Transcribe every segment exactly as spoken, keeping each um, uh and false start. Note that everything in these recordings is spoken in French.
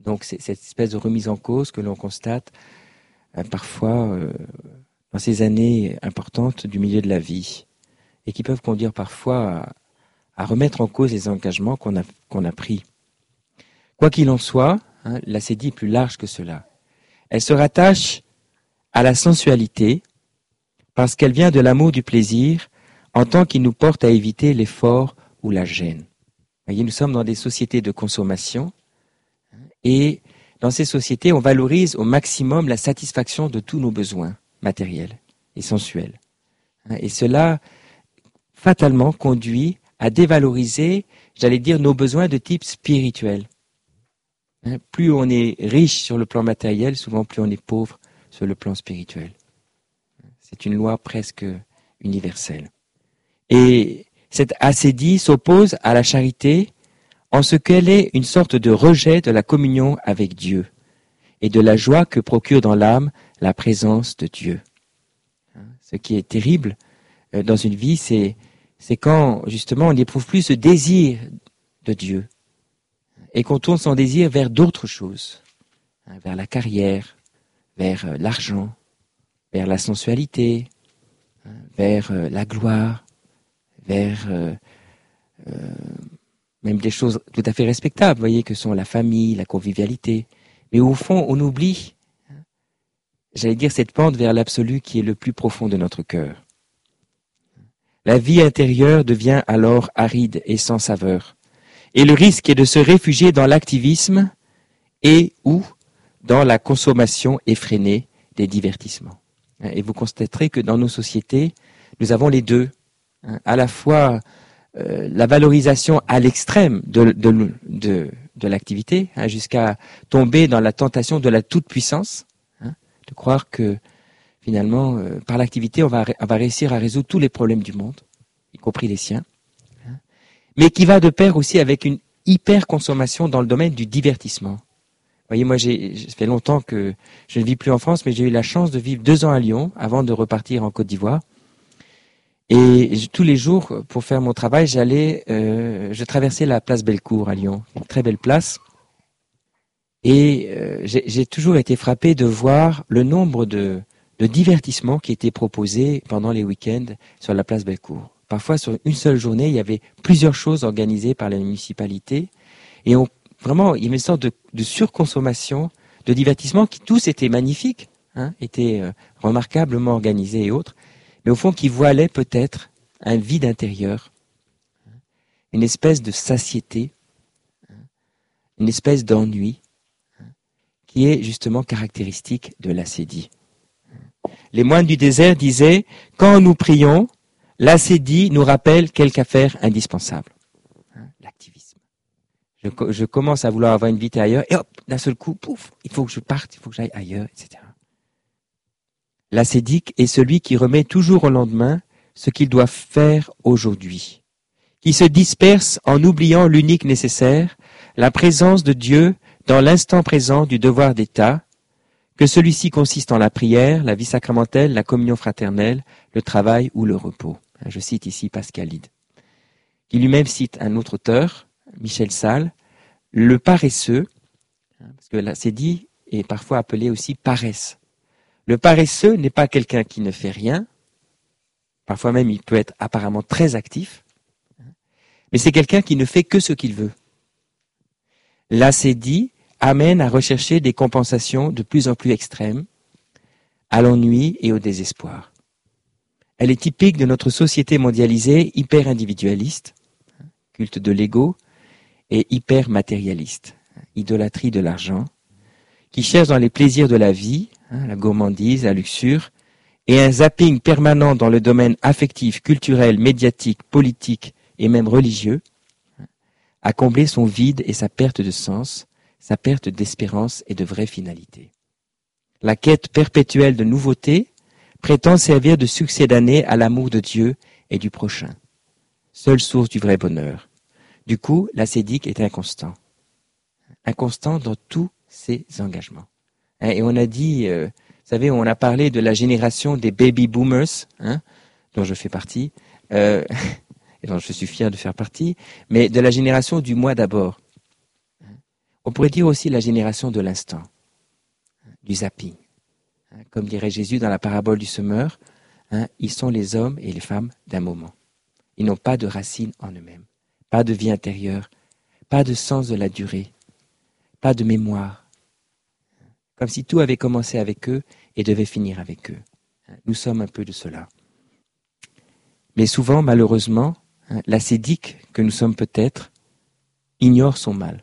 Donc c'est cette espèce de remise en cause que l'on constate euh, parfois euh, dans ces années importantes du milieu de la vie et qui peuvent conduire parfois à, à remettre en cause les engagements qu'on a, qu'on a pris. Quoi qu'il en soit, hein, la sédie est plus large que cela. Elle se rattache à la sensualité parce qu'elle vient de l'amour du plaisir en tant qu'il nous porte à éviter l'effort ou la gêne. Vous voyez, nous sommes dans des sociétés de consommation et dans ces sociétés, on valorise au maximum la satisfaction de tous nos besoins matériels et sensuels. Et cela, fatalement, conduit à dévaloriser, j'allais dire, nos besoins de type spirituel. Plus on est riche sur le plan matériel, souvent plus on est pauvre sur le plan spirituel. C'est une loi presque universelle. Et cette ascédie s'oppose à la charité en ce qu'elle est une sorte de rejet de la communion avec Dieu et de la joie que procure dans l'âme la présence de Dieu. Ce qui est terrible dans une vie, c'est, c'est quand justement on n'éprouve plus ce désir de Dieu et qu'on tourne son désir vers d'autres choses, vers la carrière, vers l'argent, vers la sensualité, vers la gloire, vers euh, euh, même des choses tout à fait respectables, vous voyez, que sont la famille, la convivialité. Mais au fond, on oublie, j'allais dire, cette pente vers l'absolu qui est le plus profond de notre cœur. La vie intérieure devient alors aride et sans saveur. Et le risque est de se réfugier dans l'activisme et ou dans la consommation effrénée des divertissements. Et vous constaterez que dans nos sociétés, nous avons les deux. À la fois euh, la valorisation à l'extrême de, de, de, de l'activité, hein, jusqu'à tomber dans la tentation de la toute-puissance, hein, de croire que finalement, euh, par l'activité, on va, on va réussir à résoudre tous les problèmes du monde, y compris les siens, hein, mais qui va de pair aussi avec une hyper-consommation dans le domaine du divertissement. Vous voyez, moi, j'ai, ça fait longtemps que je ne vis plus en France, mais j'ai eu la chance de vivre deux ans à Lyon avant de repartir en Côte d'Ivoire. Et tous les jours, pour faire mon travail, j'allais, euh, je traversais la place Bellecour à Lyon, une très belle place. Et euh, j'ai, j'ai toujours été frappé de voir le nombre de, de divertissements qui étaient proposés pendant les week-ends sur la place Bellecour. Parfois, sur une seule journée, il y avait plusieurs choses organisées par la municipalité. Et on, vraiment, il y avait une sorte de, de surconsommation de divertissements qui tous étaient magnifiques, hein, étaient euh, remarquablement organisés et autres. Mais au fond, qui voilait peut-être un vide intérieur, une espèce de satiété, une espèce d'ennui, qui est justement caractéristique de l'ascédie. Les moines du désert disaient, quand nous prions, l'ascédie nous rappelle quelque affaire indispensable. L'activisme. Je, je commence à vouloir avoir une vie ailleurs, et hop, d'un seul coup, pouf, il faut que je parte, il faut que j'aille ailleurs, et cetera. L'ascédique est celui qui remet toujours au lendemain ce qu'il doit faire aujourd'hui, qui se disperse en oubliant l'unique nécessaire, la présence de Dieu dans l'instant présent du devoir d'État, que celui-ci consiste en la prière, la vie sacramentelle, la communion fraternelle, le travail ou le repos. Je cite ici Pascalide, qui lui-même cite un autre auteur, Michel Salle, le paresseux, parce que l'ascédie est parfois appelée aussi paresse. Le paresseux n'est pas quelqu'un qui ne fait rien, parfois même il peut être apparemment très actif, mais c'est quelqu'un qui ne fait que ce qu'il veut. L'ascédie amène à rechercher des compensations de plus en plus extrêmes, à l'ennui et au désespoir. Elle est typique de notre société mondialisée hyper individualiste, culte de l'ego, et hyper matérialiste, idolâtrie de l'argent, qui cherche dans les plaisirs de la vie, hein, la gourmandise, la luxure, et un zapping permanent dans le domaine affectif, culturel, médiatique, politique et même religieux, à combler son vide et sa perte de sens, sa perte d'espérance et de vraie finalité. La quête perpétuelle de nouveautés prétend servir de succédané à l'amour de Dieu et du prochain, seule source du vrai bonheur. Du coup, l'ascédique est inconstant, inconstant dans tous ses engagements. Et on a dit, euh, vous savez, on a parlé de la génération des baby boomers, hein, dont je fais partie, euh, et dont je suis fier de faire partie, mais de la génération du moi d'abord. On pourrait dire aussi la génération de l'instant, du zapping. Comme dirait Jésus dans la parabole du semeur, hein, ils sont les hommes et les femmes d'un moment. Ils n'ont pas de racines en eux-mêmes, pas de vie intérieure, pas de sens de la durée, pas de mémoire. Comme si tout avait commencé avec eux et devait finir avec eux. Nous sommes un peu de cela. Mais souvent, malheureusement, la sédique que nous sommes peut-être ignore son mal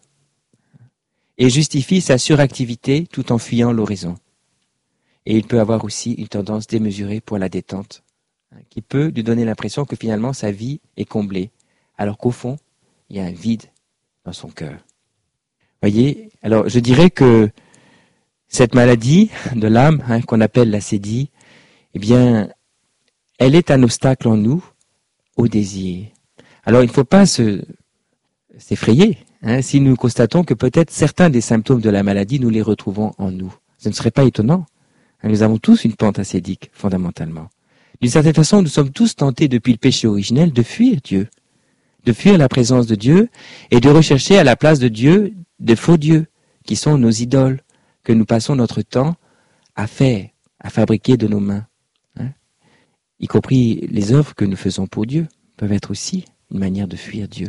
et justifie sa suractivité tout en fuyant l'horizon. Et il peut avoir aussi une tendance démesurée pour la détente, qui peut lui donner l'impression que finalement sa vie est comblée, alors qu'au fond, il y a un vide dans son cœur. Voyez, alors je dirais que cette maladie de l'âme, hein, qu'on appelle la sédie, eh bien, elle est un obstacle en nous au désir. Alors il ne faut pas se, s'effrayer, hein, si nous constatons que peut-être certains des symptômes de la maladie, nous les retrouvons en nous. Ce ne serait pas étonnant. Nous avons tous une pente ascédique, fondamentalement. D'une certaine façon, nous sommes tous tentés depuis le péché originel de fuir Dieu, de fuir la présence de Dieu et de rechercher à la place de Dieu de faux dieux, qui sont nos idoles, que nous passons notre temps à faire, à fabriquer de nos mains. Hein, y compris les œuvres que nous faisons pour Dieu peuvent être aussi une manière de fuir Dieu.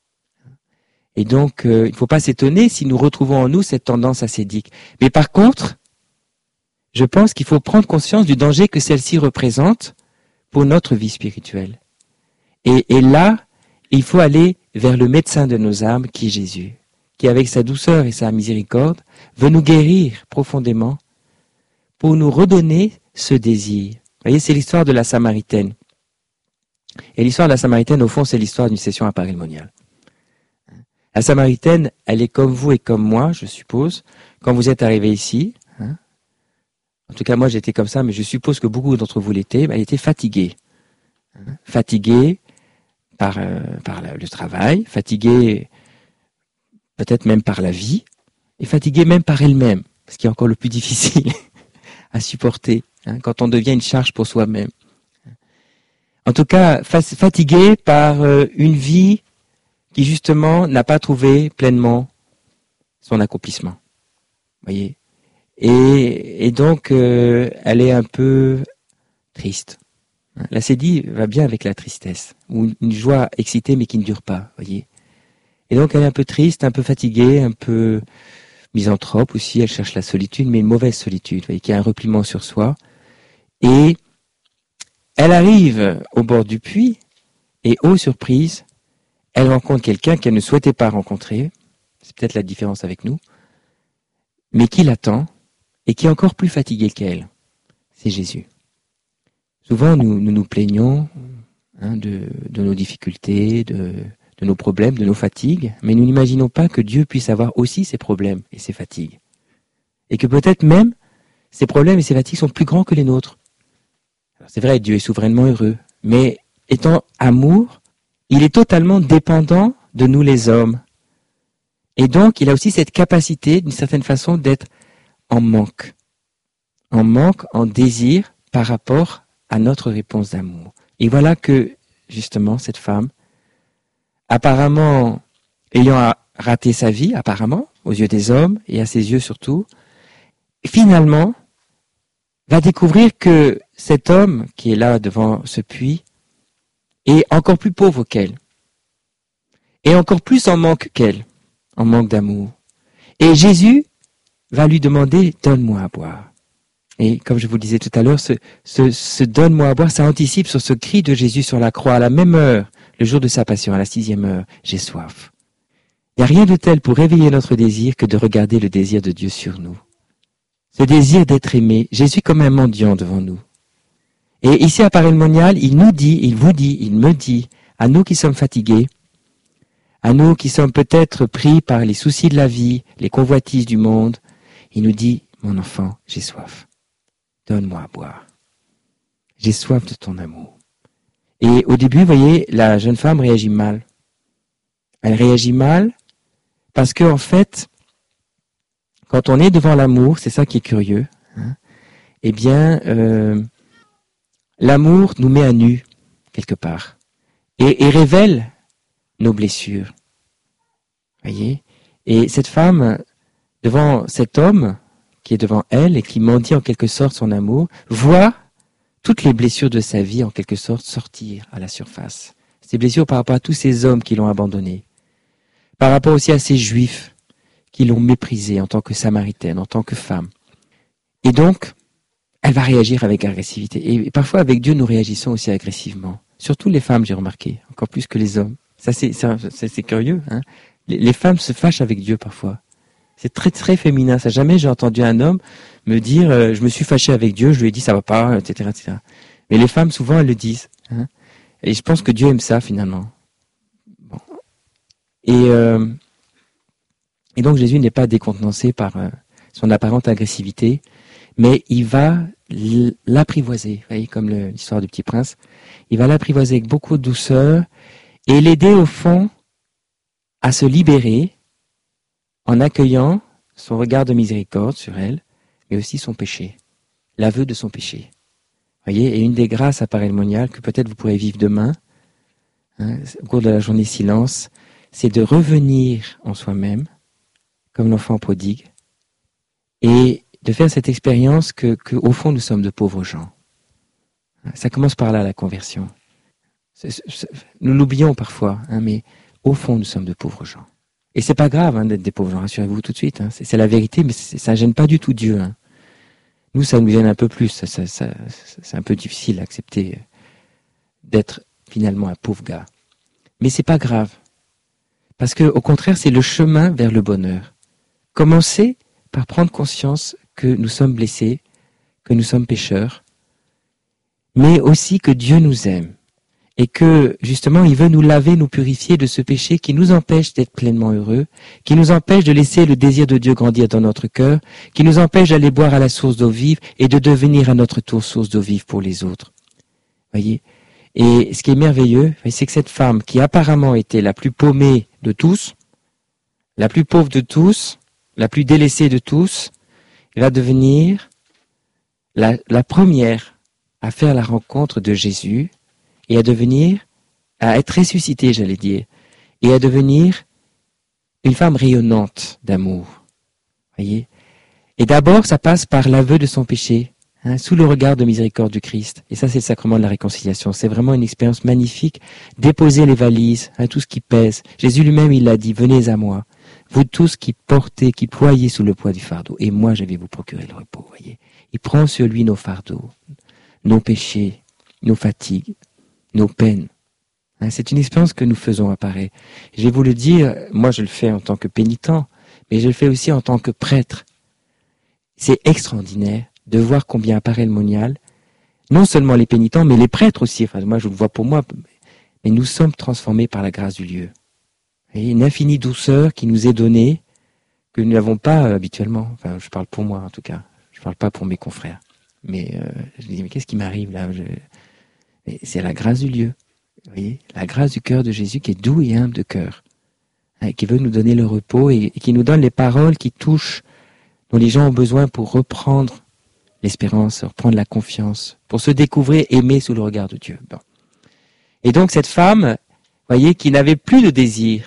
Et donc, euh, il ne faut pas s'étonner si nous retrouvons en nous cette tendance ascédique. Mais par contre, je pense qu'il faut prendre conscience du danger que celle-ci représente pour notre vie spirituelle. Et, et là, il faut aller vers le médecin de nos âmes, qui est Jésus, qui avec sa douceur et sa miséricorde veut nous guérir profondément pour nous redonner ce désir. Vous voyez, c'est l'histoire de la Samaritaine. Et l'histoire de la Samaritaine, au fond, c'est l'histoire d'une session appareil-moniale. La Samaritaine, elle est comme vous et comme moi, je suppose, quand vous êtes arrivés ici. Hein. En tout cas, moi, j'étais comme ça, mais je suppose que beaucoup d'entre vous l'étaient. Elle était fatiguée. Hein. Fatiguée par, euh, par le travail, fatiguée peut-être même par la vie, et fatiguée même par elle-même, ce qui est encore le plus difficile à supporter, hein, quand on devient une charge pour soi-même. En tout cas, fatiguée par euh, une vie qui justement n'a pas trouvé pleinement son accomplissement. Voyez. Et, et donc, euh, elle est un peu triste. La sédie va bien avec la tristesse, ou une joie excitée mais qui ne dure pas. Voyez. Et donc, elle est un peu triste, un peu fatiguée, un peu misanthrope aussi. Elle cherche la solitude, mais une mauvaise solitude, voyez, qui a un repliement sur soi. Et elle arrive au bord du puits, et ô surprise, elle rencontre quelqu'un qu'elle ne souhaitait pas rencontrer, c'est peut-être la différence avec nous, mais qui l'attend, et qui est encore plus fatigué qu'elle. C'est Jésus. Souvent, nous nous, nous plaignons hein, de, de nos difficultés, de, de nos problèmes, de nos fatigues, mais nous n'imaginons pas que Dieu puisse avoir aussi ses problèmes et ses fatigues. Et que peut-être même, ses problèmes et ses fatigues sont plus grands que les nôtres. Alors, c'est vrai, Dieu est souverainement heureux, mais étant amour, il est totalement dépendant de nous les hommes. Et donc, il a aussi cette capacité, d'une certaine façon, d'être en manque. En manque, en désir, par rapport à notre réponse d'amour. Et voilà que, justement, cette femme, apparemment, ayant raté sa vie, apparemment, aux yeux des hommes, et à ses yeux surtout, finalement, va découvrir que cet homme, qui est là devant ce puits, est encore plus pauvre qu'elle, et encore plus en manque qu'elle, en manque d'amour. Et Jésus va lui demander, donne-moi à boire. Et comme je vous le disais tout à l'heure, ce, ce, ce donne-moi à boire, ça anticipe sur ce cri de Jésus sur la croix, à la même heure, le jour de sa passion, à la sixième heure, j'ai soif. Il n'y a rien de tel pour réveiller notre désir que de regarder le désir de Dieu sur nous. Ce désir d'être aimé, Jésus comme un mendiant devant nous. Et ici à Paray-le-Monial, il nous dit, il vous dit, il me dit, à nous qui sommes fatigués, à nous qui sommes peut-être pris par les soucis de la vie, les convoitises du monde, il nous dit, mon enfant, j'ai soif. Donne-moi à boire. J'ai soif de ton amour. Et au début, vous voyez, la jeune femme réagit mal. Elle réagit mal parce que, en fait, quand on est devant l'amour, c'est ça qui est curieux, hein, eh bien, euh, l'amour nous met à nu, quelque part, et, et révèle nos blessures. Voyez. Et cette femme devant cet homme qui est devant elle et qui mendie en quelque sorte son amour, voit toutes les blessures de sa vie en quelque sorte sortir à la surface. Ces blessures par rapport à tous ces hommes qui l'ont abandonné, par rapport aussi à ces juifs qui l'ont méprisée en tant que samaritaine, en tant que femme. Et donc, elle va réagir avec agressivité. Et parfois, avec Dieu, nous réagissons aussi agressivement. Surtout les femmes, j'ai remarqué, encore plus que les hommes. Ça, c'est, c'est, c'est curieux, hein. Les, les femmes se fâchent avec Dieu parfois. C'est très, très féminin. Ça, jamais j'ai entendu un homme me dire euh, « je me suis fâché avec Dieu, je lui ai dit ça va pas, et cetera, et cetera » Mais les femmes, souvent, elles le disent. Hein. Et je pense que Dieu aime ça, finalement. Bon. Et, euh, et donc, Jésus n'est pas décontenancé par euh, son apparente agressivité, mais il va l'apprivoiser, vous voyez, comme le, l'histoire du Petit Prince. Il va l'apprivoiser avec beaucoup de douceur et l'aider, au fond, à se libérer en accueillant son regard de miséricorde sur elle, mais aussi son péché, l'aveu de son péché. Voyez, et une des grâces à Paray-le-Monial que peut-être vous pourrez vivre demain, hein, au cours de la journée silence, c'est de revenir en soi-même, comme l'enfant prodigue, et de faire cette expérience que, que, au fond, nous sommes de pauvres gens. Ça commence par là, la conversion. C'est, c'est, nous l'oublions parfois, hein, mais au fond, nous sommes de pauvres gens. Et c'est pas grave hein, d'être des pauvres gens, rassurez-vous tout de suite. Hein, c'est, c'est la vérité, mais c'est, ça gêne pas du tout Dieu. Hein. Nous, ça nous gêne un peu plus. Ça, ça, ça, c'est un peu difficile à accepter d'être finalement un pauvre gars. Mais c'est pas grave, parce que au contraire, c'est le chemin vers le bonheur. Commencez par prendre conscience que nous sommes blessés, que nous sommes pécheurs, mais aussi que Dieu nous aime. Et que, justement, il veut nous laver, nous purifier de ce péché qui nous empêche d'être pleinement heureux, qui nous empêche de laisser le désir de Dieu grandir dans notre cœur, qui nous empêche d'aller boire à la source d'eau vive et de devenir à notre tour source d'eau vive pour les autres. Voyez ? Et ce qui est merveilleux, c'est que cette femme, qui apparemment était la plus paumée de tous, la plus pauvre de tous, la plus délaissée de tous, va devenir la, la première à faire la rencontre de Jésus, et à devenir, à être ressuscitée, j'allais dire, et à devenir une femme rayonnante d'amour. Voyez ? Et d'abord, ça passe par l'aveu de son péché, hein, sous le regard de miséricorde du Christ. Et ça, c'est le sacrement de la réconciliation. C'est vraiment une expérience magnifique. Déposer les valises, hein, tout ce qui pèse. Jésus lui-même, il l'a dit, venez à moi, vous tous qui portez, qui ployez sous le poids du fardeau, et moi, je vais vous procurer le repos. Voyez ? Il prend sur lui nos fardeaux, nos péchés, nos fatigues, nos peines. Hein, c'est une expérience que nous faisons apparaître. Je vais vous le dire, moi je le fais en tant que pénitent, mais je le fais aussi en tant que prêtre. C'est extraordinaire de voir combien à Paray-le-Monial, non seulement les pénitents, mais les prêtres aussi, enfin moi je le vois pour moi, mais nous sommes transformés par la grâce du lieu. Et une infinie douceur qui nous est donnée, que nous n'avons pas euh, habituellement. Enfin, je parle pour moi en tout cas, je parle pas pour mes confrères. Mais euh, je me dis, mais qu'est-ce qui m'arrive là je... Et c'est la grâce du lieu, vous voyez, la grâce du cœur de Jésus qui est doux et humble de cœur, hein, qui veut nous donner le repos et, et qui nous donne les paroles qui touchent, dont les gens ont besoin pour reprendre l'espérance, reprendre la confiance, pour se découvrir aimé sous le regard de Dieu. Bon. Et donc cette femme, voyez, qui n'avait plus de désir,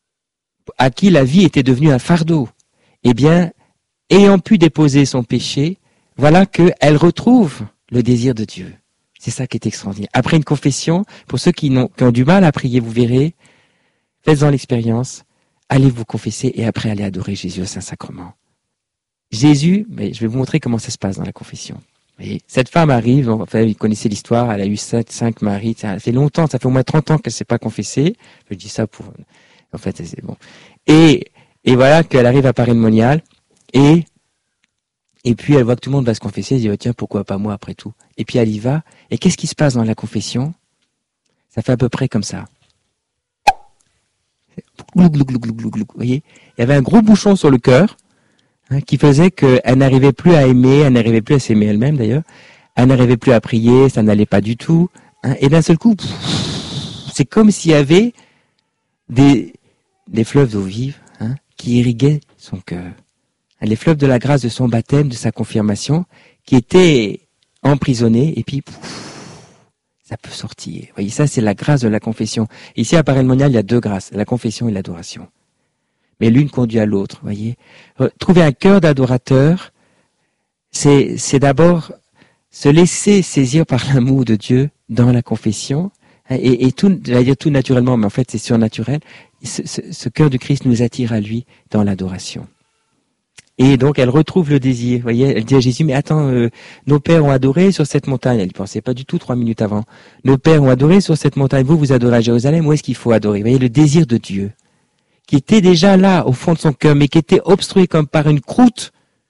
à qui la vie était devenue un fardeau, eh bien, ayant pu déposer son péché, voilà qu'elle retrouve le désir de Dieu. C'est ça qui est extraordinaire. Après une confession, pour ceux qui, n'ont, qui ont du mal à prier, vous verrez, faites-en l'expérience, allez vous confesser et après allez adorer Jésus au Saint-Sacrement. Jésus, mais je vais vous montrer comment ça se passe dans la confession. Vous voyez, cette femme arrive, enfin, vous connaissez l'histoire, elle a eu sept, cinq maris, ça fait longtemps, ça fait au moins trente ans qu'elle ne s'est pas confessée. Je dis ça pour, en fait, c'est bon. Et, et voilà qu'elle arrive à Paray-le-Monial et Et puis elle voit que tout le monde va se confesser, elle dit oh, tiens, pourquoi pas moi après tout. Et puis elle y va. Et qu'est-ce qui se passe dans la confession ? Ça fait à peu près comme ça. Glou, glou, glou, glou, glou, glou. Vous voyez ? Il y avait un gros bouchon sur le cœur, hein, qui faisait qu'elle n'arrivait plus à aimer, elle n'arrivait plus à s'aimer elle-même d'ailleurs, elle n'arrivait plus à prier, ça n'allait pas du tout. Hein, et d'un seul coup, pff, c'est comme s'il y avait des, des fleuves d'eau vive, hein, qui irriguaient son cœur. Les fleuves de la grâce de son baptême, de sa confirmation, qui étaient emprisonnés, et puis pouf, ça peut sortir. Vous voyez, ça c'est la grâce de la confession. Ici à Paray-le-Monial, il y a deux grâces, la confession et l'adoration. mais l'une conduit à l'autre, voyez. Trouver un cœur d'adorateur, c'est, c'est d'abord se laisser saisir par l'amour de Dieu dans la confession, et, et tout, j'allais dire tout naturellement, mais en fait c'est surnaturel. Ce, ce, ce cœur de Christ nous attire à lui dans l'adoration. Et donc elle retrouve le désir, voyez, elle dit à Jésus, mais attends, euh, nos pères ont adoré sur cette montagne, elle n'y pensait pas du tout trois minutes avant, nos pères ont adoré sur cette montagne, vous vous adorez à Jérusalem, où est-ce qu'il faut adorer? Vous voyez, le désir de Dieu, qui était déjà là au fond de son cœur, mais qui était obstrué comme par une croûte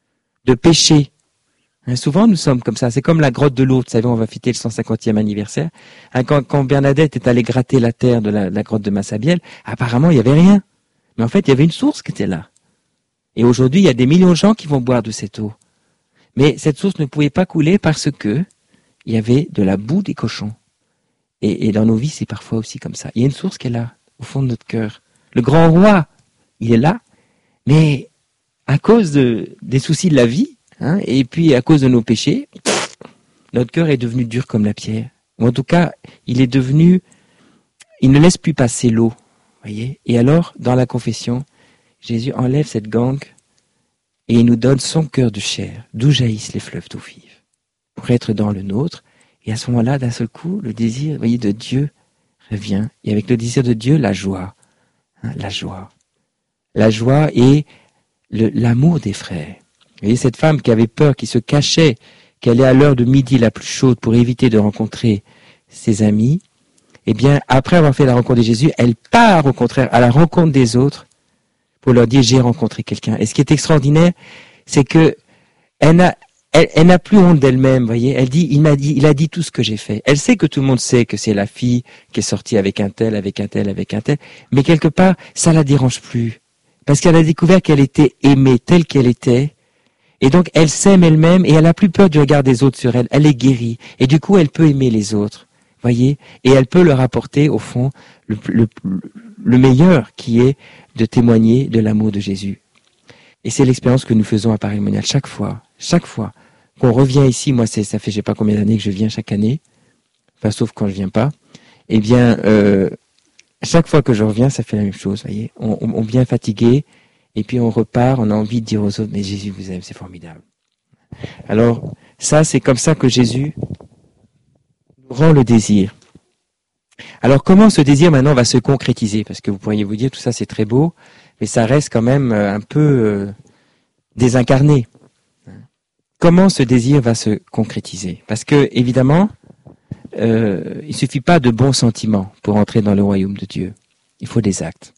de péché. Hein, souvent nous sommes comme ça, c'est comme la grotte de Lourdes, vous savez, on va fêter le cent cinquantième anniversaire, hein, quand, quand Bernadette est allée gratter la terre de la, la grotte de Massabielle, apparemment il n'y avait rien, mais en fait il y avait une source qui était là. Et aujourd'hui, il y a des millions de gens qui vont boire de cette eau. Mais cette source ne pouvait pas couler parce que il y avait de la boue des cochons. Et, et dans nos vies, c'est parfois aussi comme ça. Il y a une source qui est là, au fond de notre cœur. Le grand roi, il est là, mais à cause de, des soucis de la vie, hein, et puis à cause de nos péchés, notre cœur est devenu dur comme la pierre. Ou en tout cas, il est devenu, il ne laisse plus passer l'eau, voyez. Et alors, dans la confession, Jésus enlève cette gangue et il nous donne son cœur de chair, d'où jaillissent les fleuves d'eau vive, pour être dans le nôtre. Et à ce moment-là, d'un seul coup, le désir, voyez, de Dieu revient. Et avec le désir de Dieu, la joie. Hein, la joie. La joie et le, l'amour des frères. Vous voyez, cette femme qui avait peur, qui se cachait, qui allait à l'heure de midi la plus chaude pour éviter de rencontrer ses amis, eh bien, après avoir fait la rencontre de Jésus, elle part au contraire à la rencontre des autres, pour leur dire, j'ai rencontré quelqu'un. Et ce qui est extraordinaire, c'est que elle n'a, elle, elle n'a plus honte d'elle-même, voyez. Elle dit, il m'a dit, il a dit tout ce que j'ai fait. Elle sait que tout le monde sait que c'est la fille qui est sortie avec un tel, avec un tel, avec un tel. Mais quelque part, ça la dérange plus. Parce qu'elle a découvert qu'elle était aimée telle qu'elle était. Et donc, elle s'aime elle-même et elle a plus peur du regard des autres sur elle. Elle est guérie. Et du coup, elle peut aimer les autres. Voyez. Et elle peut leur apporter, au fond, le, le, le meilleur qui est de témoigner de l'amour de Jésus. Et c'est l'expérience que nous faisons à Paris Monial chaque fois, chaque fois qu'on revient ici. Moi, c'est, ça fait je sais pas combien d'années que je viens chaque année, enfin sauf quand je viens pas. Eh bien, euh, chaque fois que je reviens, ça fait la même chose. Voyez, on, on, on vient fatigué et puis on repart. On a envie de dire aux autres, mais Jésus vous aime, c'est formidable. Alors ça, c'est comme ça que Jésus nous rend le désir. Alors comment ce désir maintenant va se concrétiser? Parce que vous pourriez vous dire tout ça c'est très beau, mais ça reste quand même un peu euh, désincarné. Comment ce désir va se concrétiser? Parce que évidemment, euh, il suffit pas de bons sentiments pour entrer dans le royaume de Dieu. Il faut des actes.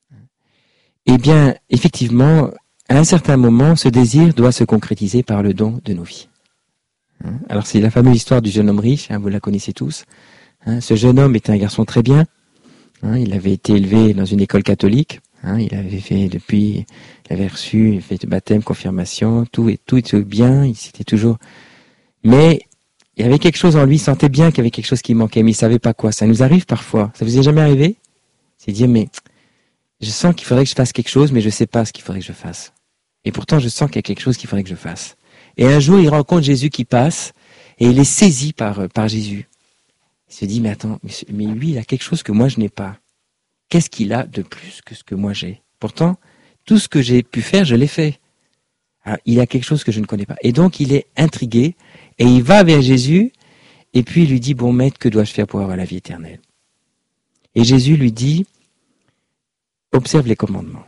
Eh bien, effectivement, à un certain moment, ce désir doit se concrétiser par le don de nos vies. Alors c'est la fameuse histoire du jeune homme riche, hein, vous la connaissez tous. Hein, ce jeune homme était un garçon très bien. Hein, il avait été élevé dans une école catholique. Hein, il avait fait depuis, il avait reçu, il fait baptême, confirmation, tout et tout était bien. Il s'était toujours. Mais il y avait quelque chose en lui. Il sentait bien qu'il y avait quelque chose qui manquait, mais il savait pas quoi. Ça nous arrive parfois. Ça vous est jamais arrivé? C'est dire mais je sens qu'il faudrait que je fasse quelque chose, mais je sais pas ce qu'il faudrait que je fasse. Et pourtant je sens qu'il y a quelque chose qu'il faudrait que je fasse. Et un jour il rencontre Jésus qui passe et il est saisi par par Jésus. Il se dit, mais attends, mais lui, il a quelque chose que moi, je n'ai pas. Qu'est-ce qu'il a de plus que ce que moi j'ai? Pourtant, tout ce que j'ai pu faire, je l'ai fait. Alors, il a quelque chose que je ne connais pas. Et donc, il est intrigué, et il va vers Jésus, et puis il lui dit, bon maître, que dois-je faire pour avoir la vie éternelle? Et Jésus lui dit, observe les commandements.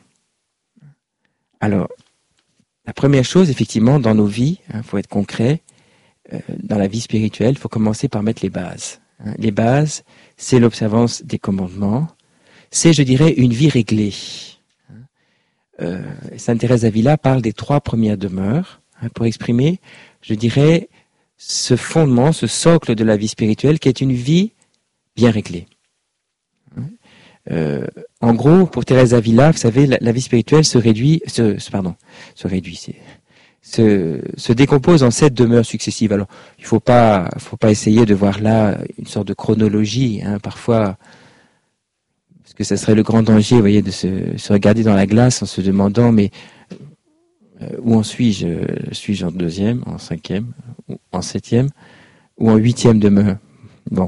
Alors, la première chose, effectivement, dans nos vies, il hein, faut être concret, euh, dans la vie spirituelle, il faut commencer par mettre les bases. Les bases, c'est l'observance des commandements. C'est, je dirais, une vie réglée. Euh, Sainte Thérèse d'Avila parle des trois premières demeures hein, pour exprimer, je dirais, ce fondement, ce socle de la vie spirituelle qui est une vie bien réglée. Euh, en gros, pour Thérèse d'Avila, vous savez, la, la vie spirituelle se réduit, se, se pardon, se réduit, c'est Se, se décompose en sept demeures successives. Alors, il faut pas, faut pas essayer de voir là une sorte de chronologie, hein, parfois, parce que ça serait le grand danger, vous voyez, de se, se regarder dans la glace en se demandant, mais euh, où en suis-je? Suis-je en deuxième, en cinquième, ou en septième, ou en huitième demeure? Bon,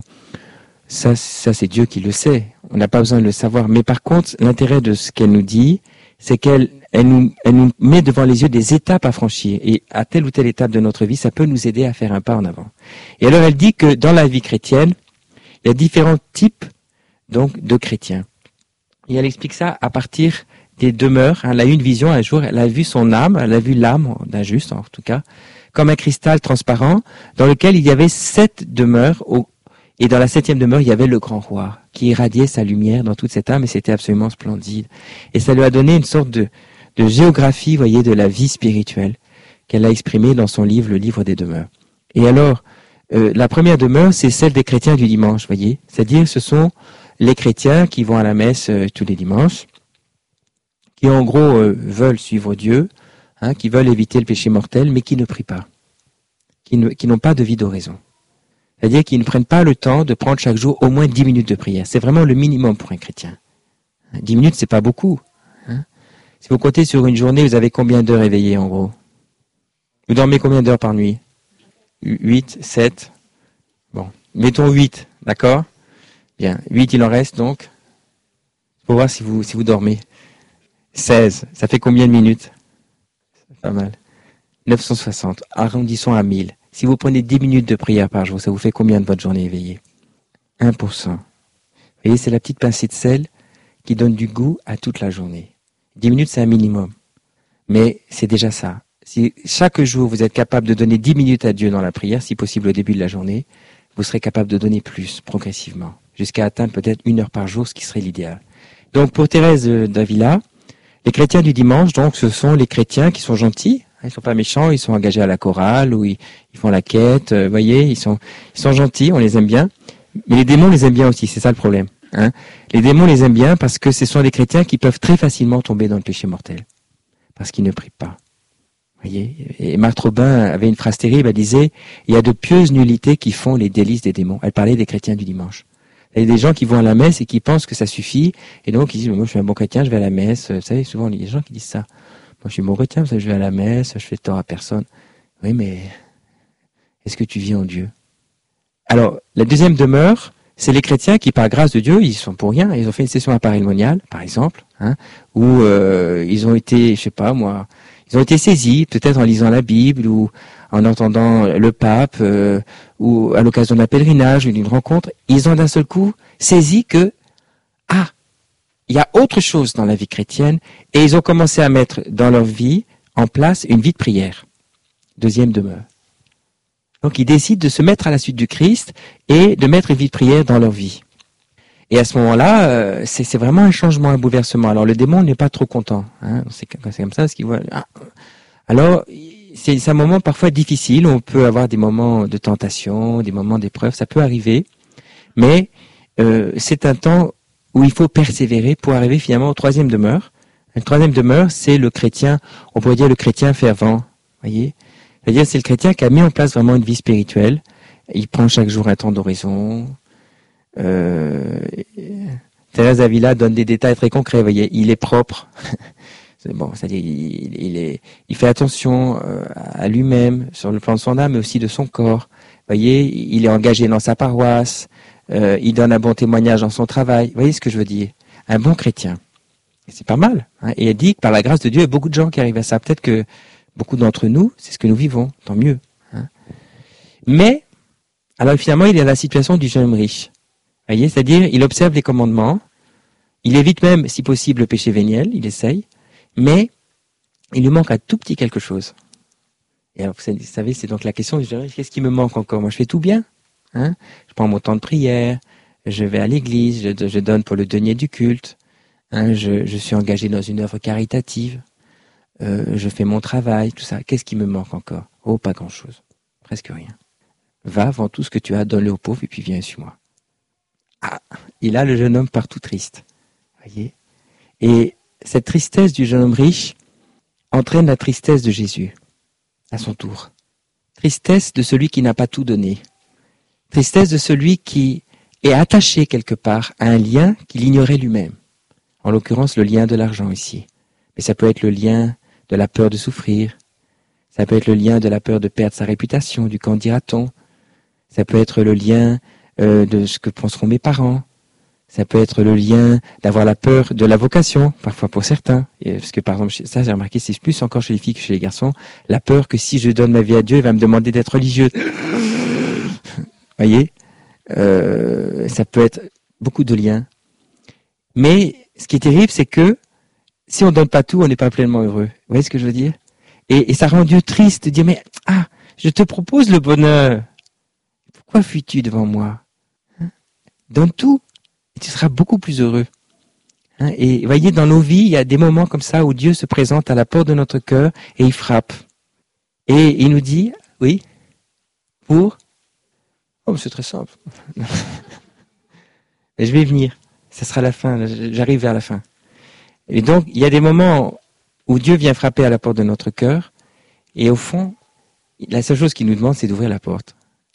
ça, ça c'est Dieu qui le sait. On n'a pas besoin de le savoir. Mais par contre, l'intérêt de ce qu'elle nous dit, c'est qu'elle elle nous, elle nous met devant les yeux des étapes à franchir. Et à telle ou telle étape de notre vie, ça peut nous aider à faire un pas en avant. Et alors elle dit que dans la vie chrétienne, il y a différents types donc de chrétiens. Et elle explique ça à partir des demeures. Elle a eu une vision un jour, elle a vu son âme, elle a vu l'âme d'un juste en tout cas, comme un cristal transparent dans lequel il y avait sept demeures. Au, et dans la septième demeure, il y avait le grand roi qui irradiait sa lumière dans toute cette âme et c'était absolument splendide. Et ça lui a donné une sorte de, de géographie, vous voyez, de la vie spirituelle qu'elle a exprimée dans son livre, le livre des demeures. Et alors, euh, la première demeure, c'est celle des chrétiens du dimanche, vous voyez. C'est-à-dire, ce sont les chrétiens qui vont à la messe euh, tous les dimanches, qui en gros euh, veulent suivre Dieu, hein, qui veulent éviter le péché mortel, mais qui ne prient pas, qui, ne, qui n'ont pas de vie d'oraison. C'est-à-dire qu'ils ne prennent pas le temps de prendre chaque jour au moins dix minutes de prière. C'est vraiment le minimum pour un chrétien. Dix minutes, c'est pas beaucoup. Hein. Si vous comptez sur une journée, vous avez combien d'heures éveillées en gros? Vous dormez combien d'heures par nuit? Huit, sept. Bon, mettons huit, d'accord? Bien, huit, il en reste donc. Pour voir si vous si vous dormez. seize, ça fait combien de minutes? C'est pas mal. neuf cent soixante, arrondissons à mille. Si vous prenez dix minutes de prière par jour, ça vous fait combien de votre journée éveillée? un pour cent. Vous voyez, c'est la petite pincée de sel qui donne du goût à toute la journée. dix minutes, c'est un minimum. Mais c'est déjà ça. Si chaque jour, vous êtes capable de donner dix minutes à Dieu dans la prière, si possible au début de la journée, vous serez capable de donner plus, progressivement, jusqu'à atteindre peut-être une heure par jour, ce qui serait l'idéal. Donc, pour Thérèse d'Avila, les chrétiens du dimanche, donc, ce sont les chrétiens qui sont gentils. Ils sont pas méchants, ils sont engagés à la chorale, ou ils, ils font la quête, vous voyez, ils sont, ils sont gentils, on les aime bien. Mais les démons les aiment bien aussi, c'est ça le problème. Hein. Les démons les aiment bien parce que ce sont des chrétiens qui peuvent très facilement tomber dans le péché mortel. Parce qu'ils ne prient pas. Vous voyez. Et Marthe Robin avait une phrase terrible, elle disait, il y a de pieuses nullités qui font les délices des démons. Elle parlait des chrétiens du dimanche. Il y a des gens qui vont à la messe et qui pensent que ça suffit, et donc ils disent, moi je suis un bon chrétien, je vais à la messe. Vous savez, souvent il y a des gens qui disent ça. Moi, je suis bon chrétien, je vais à la messe, je fais tort à personne. Oui, mais est-ce que tu vis en Dieu? Alors, la deuxième demeure, c'est les chrétiens qui, par grâce de Dieu, ils sont pour rien. Ils ont fait une session appareillemoniale, par exemple, hein, où euh, ils ont été, je sais pas moi, ils ont été saisis, peut-être en lisant la Bible ou en entendant le pape, euh, ou à l'occasion d'un pèlerinage ou d'une rencontre. Ils ont d'un seul coup saisi que, ah, il y a autre chose dans la vie chrétienne et ils ont commencé à mettre dans leur vie en place une vie de prière. Deuxième demeure. Donc ils décident de se mettre à la suite du Christ et de mettre une vie de prière dans leur vie. Et à ce moment-là, euh, c'est, c'est vraiment un changement, un bouleversement. Alors le démon n'est pas trop content. Hein. C'est, c'est comme ça, ce qu'il voit. Ah. Alors c'est, c'est un moment parfois difficile. On peut avoir des moments de tentation, des moments d'épreuve. Ça peut arriver, mais euh, c'est un temps où il faut persévérer pour arriver finalement au troisième demeure. Le troisième demeure, c'est le chrétien, on pourrait dire le chrétien fervent, voyez. C'est-à-dire c'est le chrétien qui a mis en place vraiment une vie spirituelle. Il prend chaque jour un temps d'oraison. Euh, Thérèse d'Avila donne des détails très concrets, voyez. Il est propre. C'est bon, c'est-à-dire il, il, est, il fait attention à lui-même sur le plan de son âme, mais aussi de son corps. Voyez, il est engagé dans sa paroisse. Euh, il donne un bon témoignage dans son travail. Vous voyez ce que je veux dire? Un bon chrétien. Et c'est pas mal. Hein. Et elle dit que par la grâce de Dieu, il y a beaucoup de gens qui arrivent à ça. Peut-être que beaucoup d'entre nous, c'est ce que nous vivons. Tant mieux. Hein. Mais, alors finalement, il est dans la situation du jeune homme riche. Vous voyez? C'est-à-dire, il observe les commandements. Il évite même, si possible, le péché véniel. Il essaye. Mais, il lui manque un tout petit quelque chose. Et alors, vous savez, c'est donc la question du jeune homme riche. Qu'est-ce qui me manque encore? Moi, je fais tout bien. Hein, je prends mon temps de prière, je vais à l'église, je, je donne pour le denier du culte, hein, je, je suis engagé dans une œuvre caritative, euh, je fais mon travail, tout ça. Qu'est-ce qui me manque encore? Oh, pas grand-chose, presque rien. Va, vends tout ce que tu as, donne-le aux pauvres et puis viens sur moi. Ah, et là, le jeune homme part tout triste, voyez. Et cette tristesse du jeune homme riche entraîne la tristesse de Jésus, à son tour. Tristesse de celui qui n'a pas tout donné. Tristesse de celui qui est attaché quelque part à un lien qu'il ignorait lui-même. En l'occurrence, le lien de l'argent ici. Mais ça peut être le lien de la peur de souffrir. Ça peut être le lien de la peur de perdre sa réputation, du qu'en dira-t-on. Ça peut être le lien euh, de ce que penseront mes parents. Ça peut être le lien d'avoir la peur de la vocation, parfois pour certains. Et parce que par exemple, ça j'ai remarqué, c'est plus encore chez les filles que chez les garçons, la peur que si je donne ma vie à Dieu, il va me demander d'être religieux. Voyez, euh, ça peut être beaucoup de liens. Mais ce qui est terrible, c'est que si on donne pas tout, on n'est pas pleinement heureux. Vous voyez ce que je veux dire? et, et ça rend Dieu triste de dire, mais ah, je te propose le bonheur. Pourquoi fuis-tu devant moi? Hein? Donne tout. Et tu seras beaucoup plus heureux. Hein, et voyez, dans nos vies, il y a des moments comme ça où Dieu se présente à la porte de notre cœur et il frappe. Et il nous dit, oui, pour... Oh, c'est très simple. Et je vais y venir. Ça sera la fin. J'arrive vers la fin. Et donc, il y a des moments où Dieu vient frapper à la porte de notre cœur. Et au fond, la seule chose qu'il nous demande, c'est d'ouvrir la porte.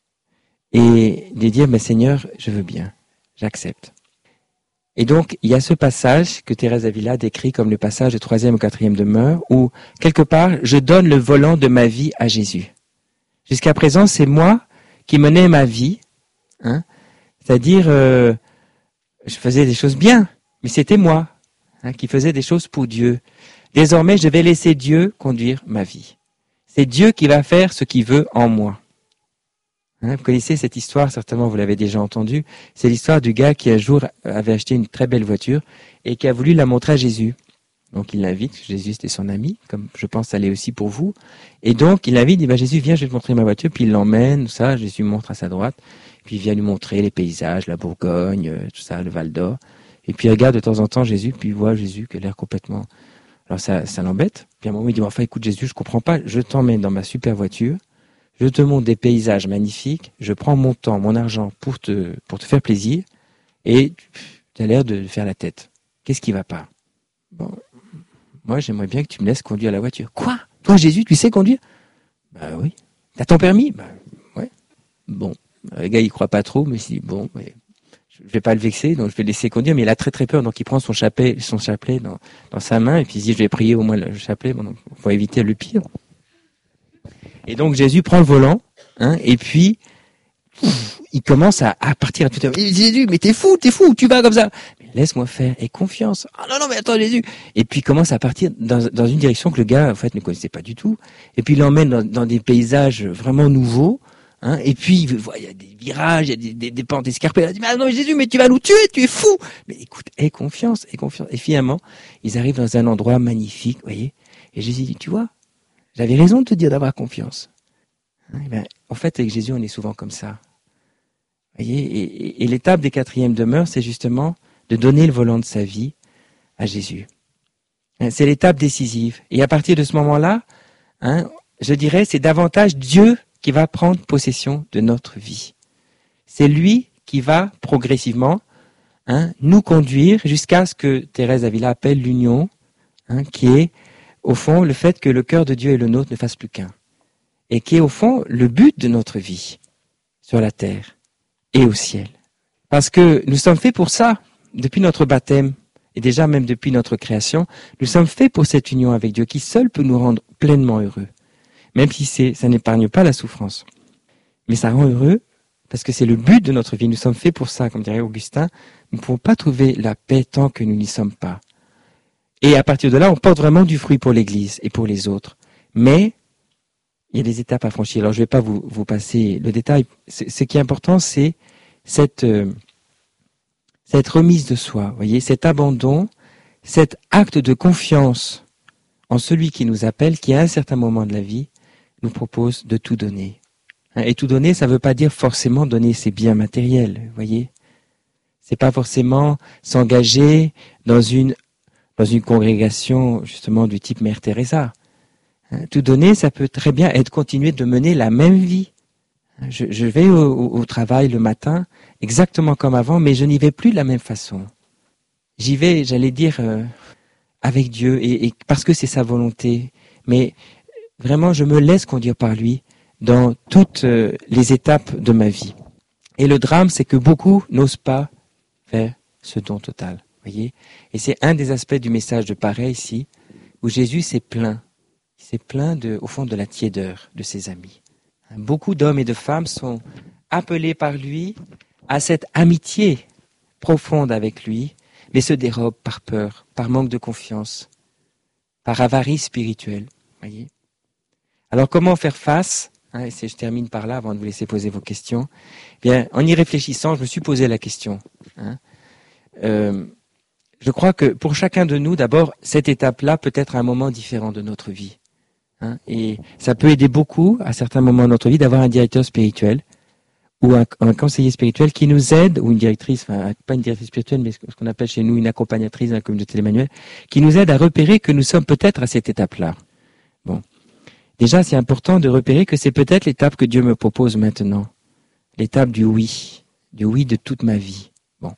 Et de dire, mais Seigneur, je veux bien. J'accepte. Et donc, il y a ce passage que Thérèse Avila décrit comme le passage de troisième ou quatrième demeure, où, quelque part, je donne le volant de ma vie à Jésus. Jusqu'à présent, c'est moi qui menais ma vie, hein, c'est-à-dire, euh, je faisais des choses bien, mais c'était moi hein, qui faisais des choses pour Dieu. Désormais, je vais laisser Dieu conduire ma vie. C'est Dieu qui va faire ce qu'il veut en moi. Hein, vous connaissez cette histoire, certainement vous l'avez déjà entendue. C'est l'histoire du gars qui un jour avait acheté une très belle voiture et qui a voulu la montrer à Jésus. Donc il l'invite, Jésus c'était son ami, comme je pense ça l'est aussi pour vous. Et donc il l'invite, il dit bah, Jésus viens, je vais te montrer ma voiture, puis il l'emmène, tout ça, Jésus montre à sa droite, puis il vient lui montrer les paysages, la Bourgogne, tout ça, le Val d'Or. Et puis il regarde de temps en temps Jésus, puis il voit Jésus qui a l'air complètement... Alors ça, ça l'embête. Puis à un moment il dit enfin écoute Jésus, je comprends pas, je t'emmène dans ma super voiture. Je te montre des paysages magnifiques, je prends mon temps, mon argent pour te, pour te faire plaisir, et tu as l'air de faire la tête. Qu'est-ce qui va pas? Bon, moi j'aimerais bien que tu me laisses conduire la voiture. Quoi? Toi Jésus, tu sais conduire? Bah oui. T'as ton permis? Bah ouais. Bon, le gars il croit pas trop, mais il dit bon, mais je vais pas le vexer, donc je vais le laisser conduire, mais il a très très peur, donc il prend son chapelet, son chapelet dans, dans sa main, et puis il se dit je vais prier au moins le chapelet, bon, donc faut éviter le pire. Et donc Jésus prend le volant, hein, et puis pff, il commence à, à partir à tout à l'heure. Jésus, mais t'es fou, t'es fou, tu vas comme ça. Mais laisse-moi faire, et confiance. Ah oh non, non, mais attends Jésus. Et puis il commence à partir dans, dans une direction que le gars, en fait, ne connaissait pas du tout. Et puis il l'emmène dans, dans des paysages vraiment nouveaux. Hein, et puis il voit, il y a des virages, il y a des, des, des pentes escarpées. Il dit, mais ah non, mais Jésus, mais tu vas nous tuer, tu es fou. Mais écoute, aie confiance, aie confiance. Et finalement, ils arrivent dans un endroit magnifique, vous voyez. Et Jésus dit, tu vois, j'avais raison de te dire d'avoir confiance. Hein, et ben, en fait, avec Jésus, on est souvent comme ça. Voyez, et, et, et l'étape des quatrièmes demeures, c'est justement de donner le volant de sa vie à Jésus. Hein, c'est l'étape décisive. Et à partir de ce moment-là, hein, je dirais, c'est davantage Dieu qui va prendre possession de notre vie. C'est lui qui va progressivement hein, nous conduire jusqu'à ce que Thérèse Avila appelle l'union, hein, qui est au fond le fait que le cœur de Dieu et le nôtre ne fassent plus qu'un. Et qui est au fond le but de notre vie sur la terre et au ciel. Parce que nous sommes faits pour ça, depuis notre baptême, et déjà même depuis notre création, nous sommes faits pour cette union avec Dieu qui seul peut nous rendre pleinement heureux. Même si c'est, ça n'épargne pas la souffrance. Mais ça rend heureux parce que c'est le but de notre vie. Nous sommes faits pour ça, comme dirait Augustin. Nous ne pouvons pas trouver la paix tant que nous n'y sommes pas. Et à partir de là, on porte vraiment du fruit pour l'Église et pour les autres. Mais il y a des étapes à franchir. Alors je ne vais pas vous, vous passer le détail. C'est, ce qui est important, c'est cette, euh, cette remise de soi, voyez, cet abandon, cet acte de confiance en celui qui nous appelle, qui à un certain moment de la vie nous propose de tout donner. Et tout donner, ça ne veut pas dire forcément donner ses biens matériels, vous voyez. C'est pas forcément s'engager dans une dans une congrégation justement du type Mère Teresa. Tout donner, ça peut très bien être continuer de mener la même vie. Je, je vais au, au, au travail le matin, exactement comme avant, mais je n'y vais plus de la même façon. J'y vais, j'allais dire, euh, avec Dieu, et, et parce que c'est sa volonté. Mais vraiment, je me laisse conduire par lui dans toutes euh, les étapes de ma vie. Et le drame, c'est que beaucoup n'osent pas faire ce don total. Voyez ? Et c'est un des aspects du message de Pareil ici, où Jésus s'est plaint. Il s'est plaint, de, au fond, de la tiédeur de ses amis. Beaucoup d'hommes et de femmes sont appelés par lui à cette amitié profonde avec lui, mais se dérobe par peur, par manque de confiance, par avarice spirituelle. Voyez. Alors comment faire face, hein, et je termine par là avant de vous laisser poser vos questions. Bien, en y réfléchissant, je me suis posé la question. Hein. Euh, je crois que pour chacun de nous, d'abord, cette étape-là peut être un moment différent de notre vie. Hein, et ça peut aider beaucoup, à certains moments de notre vie, d'avoir un directeur spirituel ou un, un conseiller spirituel qui nous aide, ou une directrice, enfin pas une directrice spirituelle, mais ce qu'on appelle chez nous une accompagnatrice dans la communauté d'Emmanuel, qui nous aide à repérer que nous sommes peut-être à cette étape-là. Bon, déjà c'est important de repérer que c'est peut-être l'étape que Dieu me propose maintenant, l'étape du oui, du oui de toute ma vie. Bon,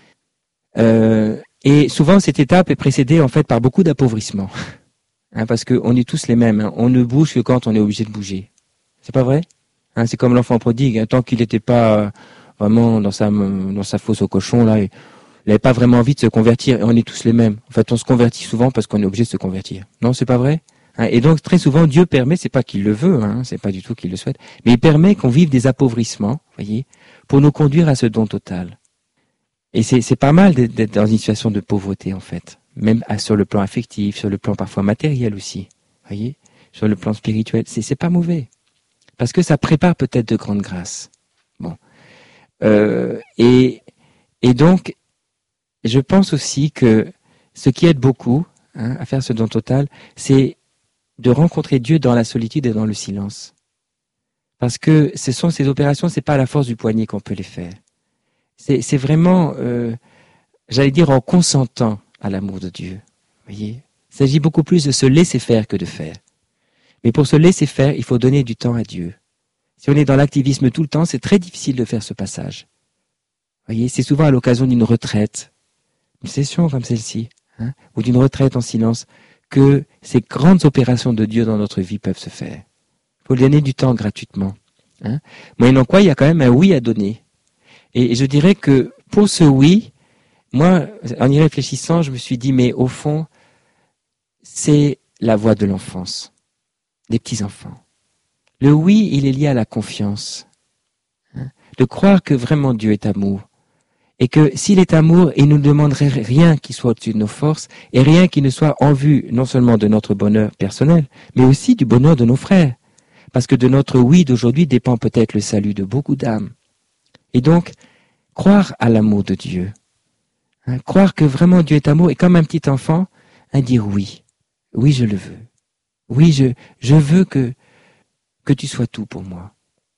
euh, et souvent cette étape est précédée en fait par beaucoup d'appauvrissement, hein, parce que on est tous les mêmes, hein. On ne bouge que quand on est obligé de bouger. C'est pas vrai? Hein, c'est comme l'enfant prodigue, hein, tant qu'il n'était pas vraiment dans sa dans sa fosse au cochon, là, il n'avait pas vraiment envie de se convertir. Et on est tous les mêmes. En fait, on se convertit souvent parce qu'on est obligé de se convertir. Non, c'est pas vrai. Hein, et donc très souvent, Dieu permet, c'est pas qu'il le veut, hein, c'est pas du tout qu'il le souhaite, mais il permet qu'on vive des appauvrissements, voyez, pour nous conduire à ce don total. Et c'est c'est pas mal d'être dans une situation de pauvreté en fait, même sur le plan affectif, sur le plan parfois matériel aussi, voyez, sur le plan spirituel, c'est c'est pas mauvais. Parce que ça prépare peut-être de grandes grâces. Bon, euh, et et donc, je pense aussi que ce qui aide beaucoup hein, à faire ce don total, c'est de rencontrer Dieu dans la solitude et dans le silence. Parce que ce sont ces opérations, c'est pas à la force du poignet qu'on peut les faire. C'est c'est vraiment, euh, j'allais dire, en consentant à l'amour de Dieu. Vous voyez, il s'agit beaucoup plus de se laisser faire que de faire. Mais pour se laisser faire, il faut donner du temps à Dieu. Si on est dans l'activisme tout le temps, c'est très difficile de faire ce passage. Vous voyez, c'est souvent à l'occasion d'une retraite, une session comme celle-ci, hein, ou d'une retraite en silence, que ces grandes opérations de Dieu dans notre vie peuvent se faire. Il faut lui donner du temps gratuitement. Hein. Moyennant quoi, il y a quand même un oui à donner. Et je dirais que pour ce oui, moi, en y réfléchissant, je me suis dit, mais au fond, c'est la voie de l'enfance. Des petits-enfants. Le oui, il est lié à la confiance. Hein, de croire que vraiment Dieu est amour. Et que s'il est amour, il ne nous demanderait rien qui soit au-dessus de nos forces et rien qui ne soit en vue non seulement de notre bonheur personnel, mais aussi du bonheur de nos frères. Parce que de notre oui d'aujourd'hui dépend peut-être le salut de beaucoup d'âmes. Et donc, croire à l'amour de Dieu. Hein, croire que vraiment Dieu est amour et comme un petit enfant, hein, dire oui. Oui, je le veux. Oui, je, je veux que, que tu sois tout pour moi.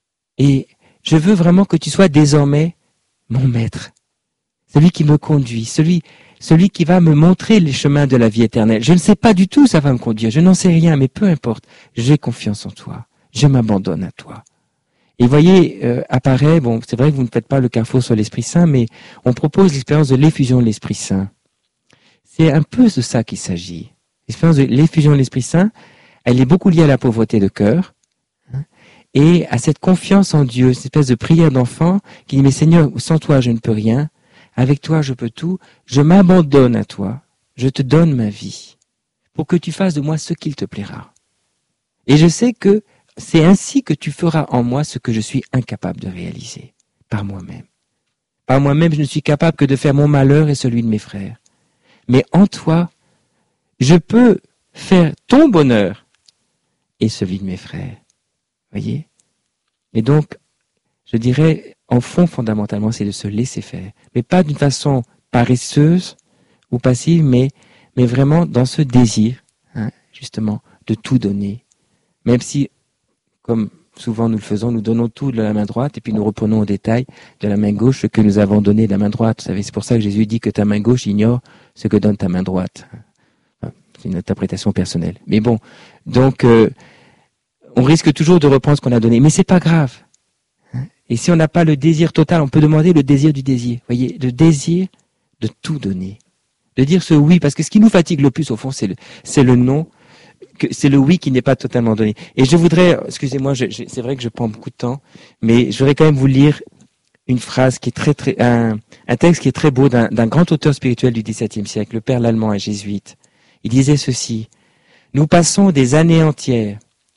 Et je veux vraiment que tu sois désormais mon maître. Celui qui me conduit, celui, celui qui va me montrer les chemins de la vie éternelle. Je ne sais pas du tout où ça va me conduire, je n'en sais rien, mais peu importe. J'ai confiance en toi. Je m'abandonne à toi. Et voyez, euh, apparaît, bon, c'est vrai que vous ne faites pas le carrefour sur l'Esprit Saint, mais on propose l'expérience de l'effusion de l'Esprit Saint. C'est un peu de ça qu'il s'agit. L'expérience de l'effusion de l'Esprit Saint, elle est beaucoup liée à la pauvreté de cœur, hein, et à cette confiance en Dieu, cette espèce de prière d'enfant qui dit, mais Seigneur, sans toi je ne peux rien, avec toi je peux tout, je m'abandonne à toi, je te donne ma vie, pour que tu fasses de moi ce qu'il te plaira. Et je sais que c'est ainsi que tu feras en moi ce que je suis incapable de réaliser, par moi-même. Par moi-même, je ne suis capable que de faire mon malheur et celui de mes frères. Mais en toi, je peux faire ton bonheur et celui de mes frères. Voyez ? Et donc, je dirais, en fond, fondamentalement, c'est de se laisser faire. Mais pas d'une façon paresseuse ou passive, mais, mais vraiment dans ce désir, hein, justement, de tout donner. Même si, comme souvent nous le faisons, nous donnons tout de la main droite et puis nous reprenons au détail de la main gauche ce que nous avons donné de la main droite. Vous savez, c'est pour ça que Jésus dit que ta main gauche ignore ce que donne ta main droite. C'est une interprétation personnelle. Mais bon, donc, euh, on risque toujours de reprendre ce qu'on a donné. Mais c'est pas grave. Et si on n'a pas le désir total, on peut demander le désir du désir. Voyez, le désir de tout donner. De dire ce oui, parce que ce qui nous fatigue le plus, au fond, c'est le, c'est le non, que, c'est le oui qui n'est pas totalement donné. Et je voudrais, excusez-moi, je, je, c'est vrai que je prends beaucoup de temps, mais je voudrais quand même vous lire une phrase qui est très, très, un, un texte qui est très beau d'un, d'un grand auteur spirituel du dix-septième siècle, le père Lallemand, un jésuite. Il disait ceci: nous passons des années entières,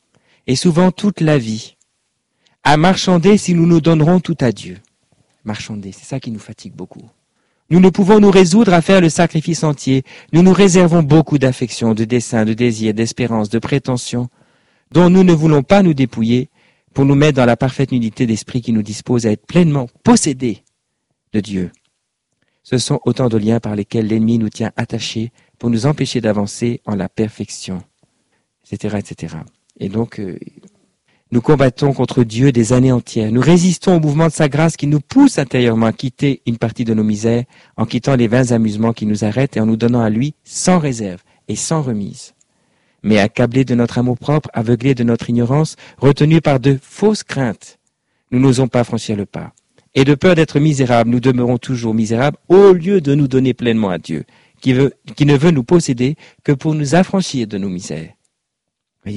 et souvent toute la vie, à marchander si nous nous donnerons tout à Dieu. Marchander, c'est ça qui nous fatigue beaucoup. Nous ne pouvons nous résoudre à faire le sacrifice entier. Nous nous réservons beaucoup d'affection, de dessein, de désir, d'espérance, de prétention, dont nous ne voulons pas nous dépouiller pour nous mettre dans la parfaite nudité d'esprit qui nous dispose à être pleinement possédés de Dieu. Ce sont autant de liens par lesquels l'ennemi nous tient attachés pour nous empêcher d'avancer en la perfection, et cetera, et cetera. Et donc, euh, nous combattons contre Dieu des années entières. Nous résistons au mouvement de sa grâce qui nous pousse intérieurement à quitter une partie de nos misères, en quittant les vains amusements qui nous arrêtent et en nous donnant à lui sans réserve et sans remise. Mais accablés de notre amour-propre, aveuglés de notre ignorance, retenus par de fausses craintes, nous n'osons pas franchir le pas. Et de peur d'être misérables, nous demeurons toujours misérables au lieu de nous donner pleinement à Dieu, qui, veut, qui ne veut nous posséder que pour nous affranchir de nos misères. Voyez ?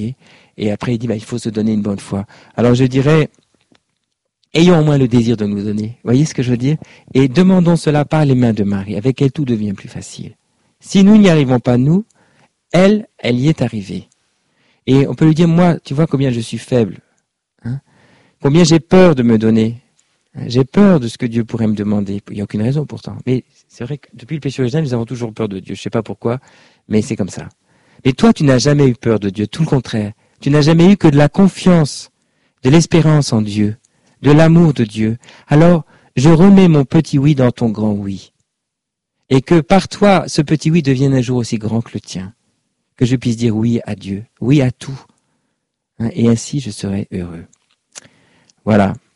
Et après, il dit, bah, il faut se donner une bonne foi. Alors je dirais, ayons au moins le désir de nous donner. Voyez ce que je veux dire ? Et demandons cela par les mains de Marie. Avec elle, tout devient plus facile. Si nous n'y arrivons pas, nous, elle, elle y est arrivée. Et on peut lui dire, moi, tu vois combien je suis faible. Hein ? Combien j'ai peur de me donner. J'ai peur de ce que Dieu pourrait me demander. Il n'y a aucune raison pourtant. Mais c'est vrai que depuis le péché originel, nous avons toujours peur de Dieu. Je ne sais pas pourquoi, mais c'est comme ça. Mais toi, tu n'as jamais eu peur de Dieu. Tout le contraire. Tu n'as jamais eu que de la confiance, de l'espérance en Dieu, de l'amour de Dieu. Alors, je remets mon petit oui dans ton grand oui. Et que par toi, ce petit oui devienne un jour aussi grand que le tien. Que je puisse dire oui à Dieu, oui à tout. Et ainsi, je serai heureux. Voilà.